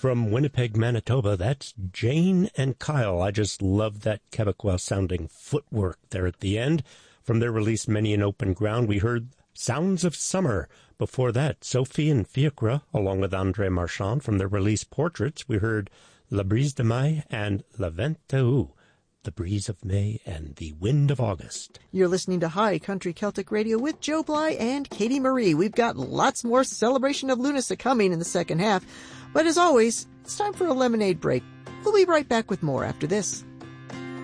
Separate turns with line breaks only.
from Winnipeg, Manitoba. That's Jane and Kyle. I just love that Quebecois-sounding footwork there at the end. From their release, Many an Open Ground, we heard Sounds of Summer. Before that, Sophie and Fiacre, along with André Marchand. From their release, Portraits, we heard La Brise de Mai and La Venteux, The Breeze of May and The Wind of August.
You're listening to High Country Celtic Radio with Joe Bly and Katie Marie. We've got lots more Celebration of Lunasa coming in the second half. But as always, it's time for a lemonade break. We'll be right back with more after this.